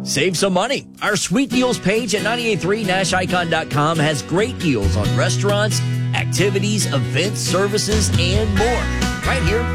Save some money. Our Sweet Deals page at 983nashicon.com has great deals on restaurants, activities, events, services, and more. Right here